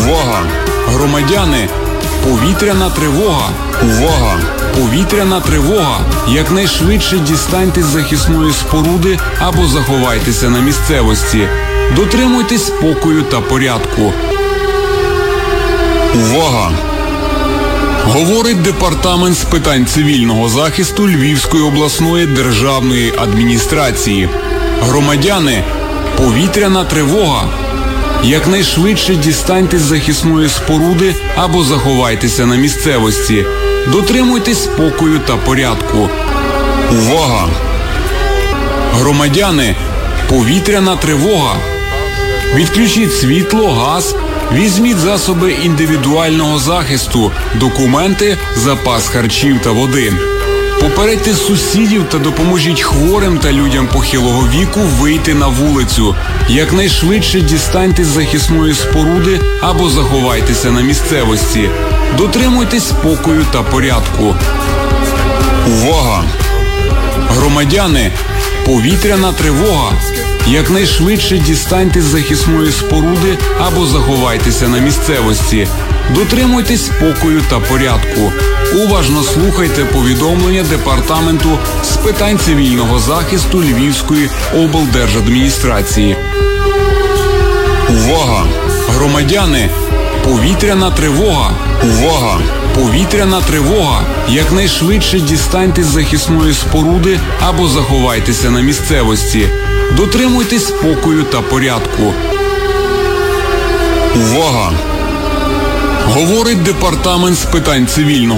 Увага! Громадяни! Повітряна тривога! Увага! Повітряна тривога! Якнайшвидше дістаньтесь з захисної споруди або заховайтеся на місцевості. Дотримуйтесь спокою та порядку. Увага! Говорить Департамент з питань цивільного захисту Львівської обласної державної адміністрації. Громадяни, повітряна тривога! Якнайшвидше дістаньтесь з захисної споруди або заховайтеся на місцевості. Дотримуйтесь спокою та порядку. Увага! Громадяни, повітряна тривога! Відключіть світло, газ, візьміть засоби індивідуального захисту, документи, запас харчів та води. Попередьте сусідів та допоможіть хворим та людям похилого віку вийти на вулицю. Якнайшвидше дістаньтесь з захисної споруди або заховайтеся на місцевості. Дотримуйтесь спокою та порядку. Увага! Громадяни, повітряна тривога! Якнайшвидше дістаньтесь з захисної споруди або заховайтеся на місцевості. Дотримуйтесь спокою та порядку. Уважно слухайте повідомлення Департаменту з питань цивільного захисту Львівської облдержадміністрації. Увага! Громадяни! Повітряна тривога! Увага! Повітряна тривога! Якнайшвидше дістаньтесь з захисної споруди або заховайтеся на місцевості. Дотримуйтесь спокою та порядку. Увага! Говорить Департамент з питань цивільного